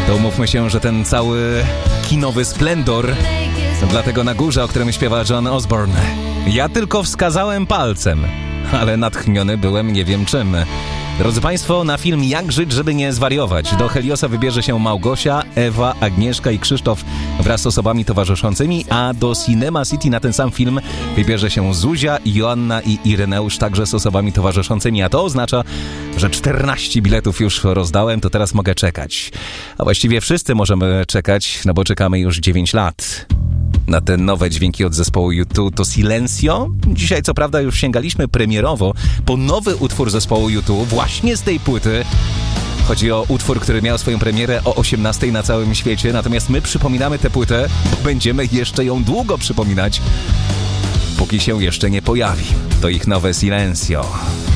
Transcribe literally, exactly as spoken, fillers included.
To umówmy się, że ten cały kinowy splendor dlatego na górze, o którym śpiewa John Osborne. Ja tylko wskazałem palcem, ale natchniony byłem nie wiem czym. Drodzy Państwo, na film Jak żyć, żeby nie zwariować do Heliosa wybierze się Małgosia, Ewa, Agnieszka i Krzysztof wraz z osobami towarzyszącymi, a do Cinema City na ten sam film wybierze się Zuzia, Joanna i Ireneusz także z osobami towarzyszącymi, a to oznacza, że czternaście biletów już rozdałem, to teraz mogę czekać. A właściwie wszyscy możemy czekać, no bo czekamy już dziewięć lat. Na te nowe dźwięki od zespołu U dwa to Silencio. Dzisiaj co prawda już sięgaliśmy premierowo po nowy utwór zespołu U dwa właśnie z tej płyty. Chodzi o utwór, który miał swoją premierę o osiemnastej na całym świecie, natomiast my przypominamy tę płytę, bo będziemy jeszcze ją długo przypominać, póki się jeszcze nie pojawi. To ich nowe Silencio.